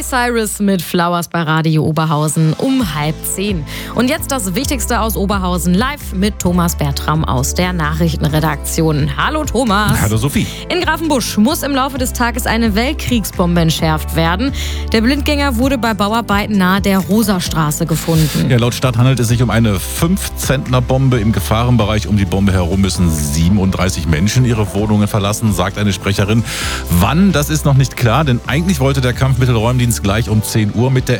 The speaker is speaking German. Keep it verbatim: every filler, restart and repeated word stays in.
Cyrus mit Flowers bei Radio Oberhausen um halb zehn. Und jetzt das Wichtigste aus Oberhausen live mit Thomas Bertram aus der Nachrichtenredaktion. Hallo Thomas. Hallo Sophie. In Grafenbusch muss im Laufe des Tages eine Weltkriegsbombe entschärft werden. Der Blindgänger wurde bei Bauarbeiten nahe der Rosastraße gefunden. Ja, laut Stadt handelt es sich um eine fünf-Zentner-Bombe. Im Gefahrenbereich um die Bombe herum müssen siebenunddreißig Menschen ihre Wohnungen verlassen, sagt eine Sprecherin. Wann, das ist noch nicht klar, denn eigentlich wollte der Kampfmittelräumdienst gleich um zehn Uhr mit der